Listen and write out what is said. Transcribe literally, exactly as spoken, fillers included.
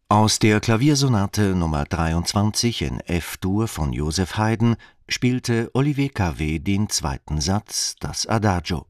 Aus der Klaviersonate Nummer dreiundzwanzig in F-Dur von Joseph Haydn spielte Olivier Cavvé den zweiten Satz, das Adagio.